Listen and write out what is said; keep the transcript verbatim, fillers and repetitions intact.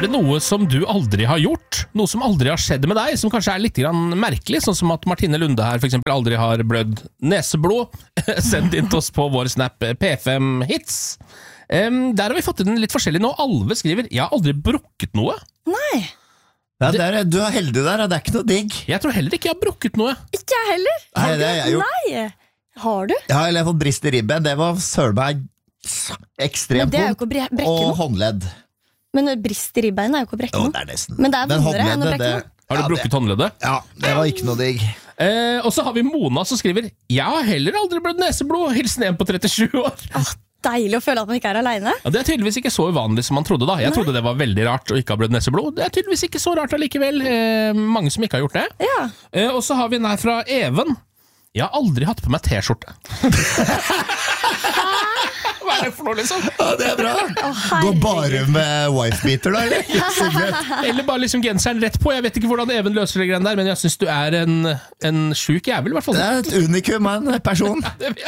Er det noe som du aldri har gjort? Noe som aldri har skjedd med deg, som kanskje er litt grann merkelig, sånn som at Martine Lunde her for eksempel aldri har blødd neseblod? Send inn til oss på vår snap P fem hits. Um, der har vi fått inn litt forskjellig nå. Alve skriver, jeg har aldri brukket noe. Nei. Ja, der, du er heldig der, det er ikke noe digg. Jeg tror heller ikke jeg har brukket noe. Ikke jeg heller. Nei, det har jeg gjort. Nei. Har du? Ja, eller jeg har fått brist i ribben. Det var sølberg ekstremt Men det er jo vondt. ikke å bre- brekke Og noe. håndledd. Men brist i ribbein er jo ikke å brekke Jo, noe. det er nesten. Men det er Men vondere enn å håndleddet, brekke det- noe. Har du ja, brukket det- håndleddet? Ja, det var ikke noe digg. Eh, og så har vi Mona som skriver, jeg har heller aldri blødd neseblod. Hilsen en på trettisju år. Åh, deilig å føle at man ikke er alene. Ja, det er tydeligvis ikke så uvanlig som man trodde da. Jeg trodde det var veldig rart å ikke ha blødd neseblod. Det er tydeligvis ikke så rart allikevel. Eh, mange som ikke har gjort det. Ja. Eh, og så har vi den her fra Even. Jeg har aldri hatt på meg t-skjorte. Hva er det for noe, liksom? Ja, det er bra. Gå bare med wife-beater da, eller? Eller bare liksom genseren rett på. Jeg vet ikke hvordan Even løser det greiene der, men jeg synes du er en, en syk jævel, i hvert fall. Det er et unikum av en person. Det